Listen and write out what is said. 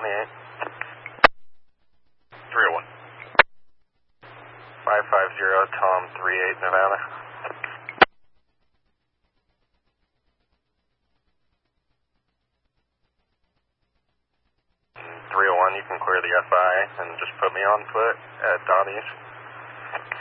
28. 301. 550 Tom 38 Nevada. 301, you can clear the FI and just put me on foot at Dottie's.